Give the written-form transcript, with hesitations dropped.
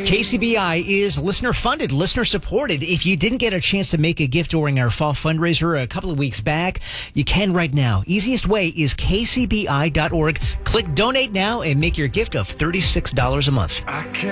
KCBI is listener-funded, listener-supported. If you didn't get a chance to make a gift during our fall fundraiser a couple of weeks back, you can right now. Easiest way is kcbi.org. Click Donate Now and make your gift of $36 a month.